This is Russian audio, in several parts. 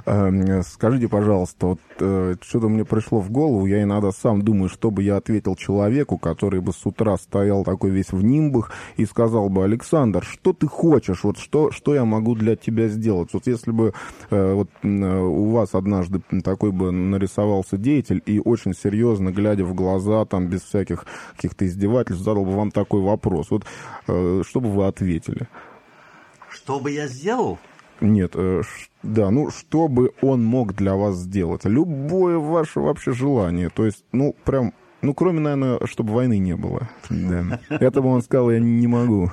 Скажите, пожалуйста, вот что-то мне пришло в голову, я иногда сам думаю, что бы я ответил человеку, который бы с утра стоял такой весь в нимбах и сказал бы: Александр, что ты хочешь, вот что я могу для тебя сделать? Вот если бы вот у вас однажды такой бы нарисовался деятель и очень серьезно, глядя в глаза, там, без всяких каких-то издевательств, задал бы вам такой вопрос, вот что бы вы ответили? Что бы я сделал? Нет, да, ну, что бы он мог для вас сделать? Любое ваше вообще желание. То есть, ну, прям, ну, кроме, наверное, чтобы войны не было. Да. Это бы он сказал: я не могу.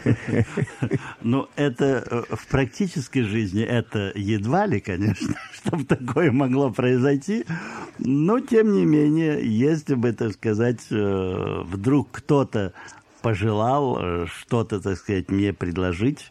Ну, это в практической жизни это едва ли, конечно, чтобы такое могло произойти. Но, тем не менее, если бы, так сказать, вдруг кто-то пожелал что-то, так сказать, мне предложить,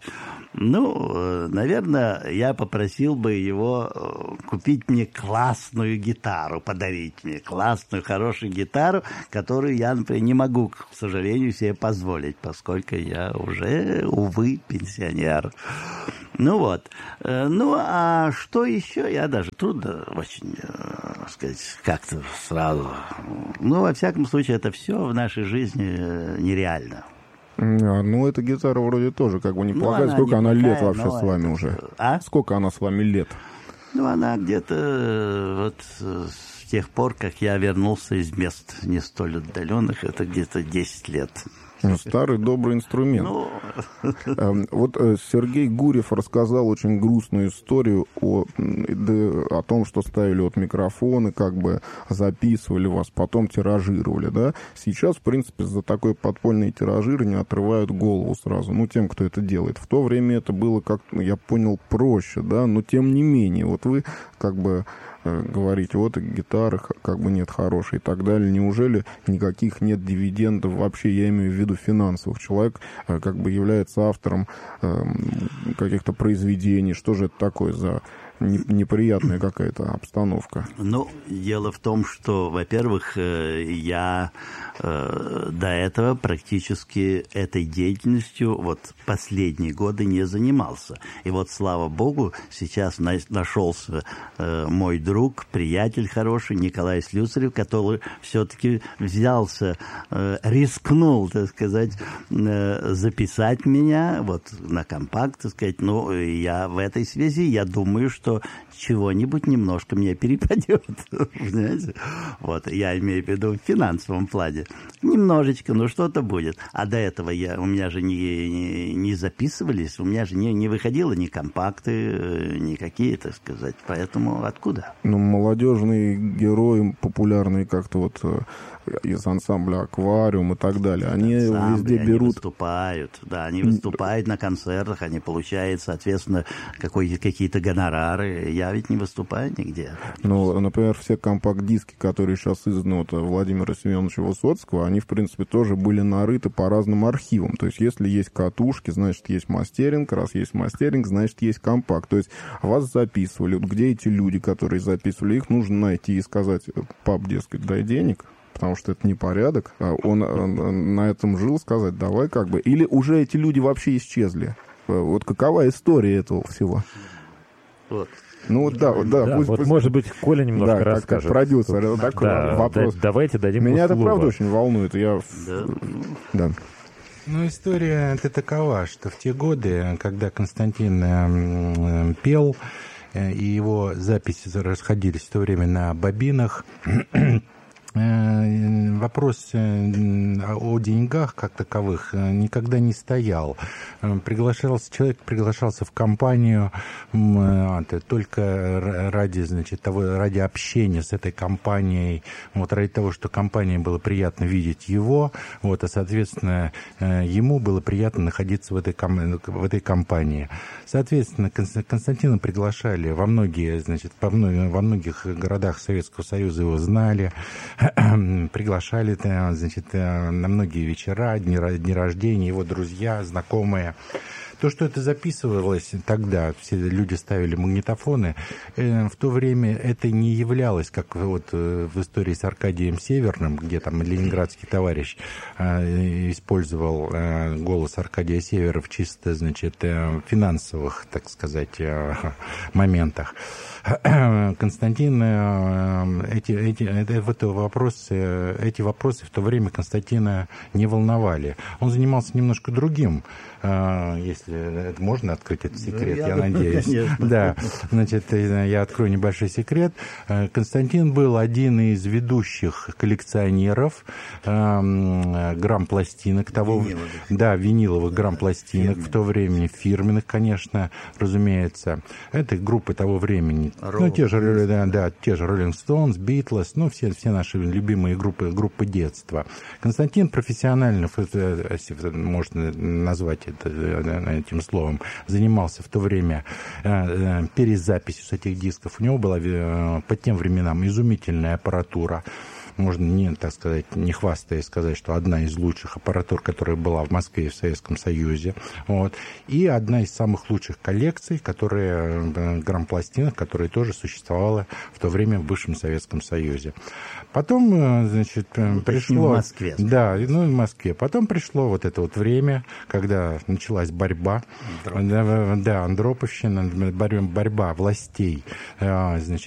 ну, наверное, я попросил бы его купить мне классную гитару, подарить мне классную, хорошую гитару, которую я, например, не могу, к сожалению, себе позволить, поскольку я уже, увы, пенсионер. Ну вот. Ну, а что еще? Я даже трудно очень, сказать, как-то сразу. Ну, во всяком случае, это все в нашей жизни нереально. Ну, эта гитара вроде тоже как бы неплохая. Ну, сколько она лет вообще с вами уже? А? Сколько она с вами лет? Ну, она где-то вот с тех пор, как я вернулся из мест не столь отдаленных, это где-то 10 лет. Старый добрый инструмент. Ну... Вот Сергей Гурьев рассказал очень грустную историю о том, что ставили вот микрофоны, как бы записывали вас, потом тиражировали, да. Сейчас, в принципе, за такое подпольное тиражирование отрывают голову сразу, ну, тем, кто это делает. В то время это было, как я понял, проще, да, но тем не менее, вот вы как бы говорить, вот гитары как бы нет хорошей и так далее. Неужели никаких нет дивидендов вообще, я имею в виду финансовых? Человек как бы является автором каких-то произведений. Что же это такое за неприятная какая-то обстановка? Ну, дело в том, что, во-первых, я до этого практически этой деятельностью вот последние годы не занимался. И вот, слава богу, сейчас нашелся мой друг, приятель хороший, Николай Слюсарев, который все-таки взялся, рискнул, так сказать, записать меня вот на компакт, так сказать. Ну, я в этой связи, я думаю, что чего-нибудь немножко мне перепадет, понимаете? Вот, я имею в виду в финансовом плане. Немножечко, но что-то будет. А до этого у меня же не записывались, у меня же не выходило ни компакты, ни какие, так сказать. Поэтому откуда? Ну, молодежные герои, популярные как-то вот из ансамбля «Аквариум» и так далее, они везде берут... Они выступают, да, они выступают на концертах, они получают, соответственно, какие-то гонорары. Я ведь не выступаю нигде. Ну, например, все компакт-диски, которые сейчас изданы от Владимира Семеновича Высоцкого, они, в принципе, тоже были нарыты по разным архивам. То есть, если есть катушки, значит, есть мастеринг. Раз есть мастеринг, значит, есть компакт. То есть, вас записывали. Вот где эти люди, которые записывали, их нужно найти и сказать: пап, дескать, дай денег, потому что это непорядок. Он на этом жил, сказать: давай как бы. Или уже эти люди вообще исчезли? Вот какова история этого всего? Вот. Ну да, пусть, может быть, Коля немножко расскажет. Как продюсер, такой вопрос. Давайте дадим Меня слово. Это правда очень волнует. Да. Ну, история это такова, что в те годы, когда Константин пел, и его записи расходились в то время на бобинах, вопрос о деньгах как таковых никогда не стоял. Человек приглашался в компанию только ради, значит, ради общения с этой компанией, вот ради того, что компании было приятно видеть его, вот, а соответственно ему было приятно находиться в этой компании. Соответственно, Константина приглашали во многие, значит, во многих городах Советского Союза его знали, приглашали, значит, на многие вечера, дни рождения, его друзья, знакомые. То, что это записывалось тогда, все люди ставили магнитофоны, в то время это не являлось, как вот в истории с Аркадием Северным, где там ленинградский товарищ использовал голос Аркадия Севера в чисто, значит, финансовых, так сказать, моментах. Константин, эти вопросы в то время Константина не волновали. Он занимался немножко другим, если это можно открыть этот секрет, я надеюсь. Да, значит, я открою небольшой секрет. Константин был один из ведущих коллекционеров грамм-пластинок того, да, виниловых грамм-пластинок в то время, фирменных, конечно, разумеется. Это группы того времени. Ну, те же Rolling Stones, Beatles, ну, все наши любимые группы детства. Константин профессионально, можно назвать это этим словом, занимался в то время перезаписью с этих дисков. У него была по тем временам изумительная аппаратура. Можно, так сказать, не хвастаясь сказать, что одна из лучших аппаратур, которая была в Москве и в Советском Союзе. Вот. И одна из самых лучших коллекций, грамм-пластинок, которая тоже существовала в то время в бывшем Советском Союзе. Потом, значит, пришло... В Москве. Да, в Москве. Потом пришло вот это вот время, когда началась борьба. Да, Андроповщина, борьба властей, значит,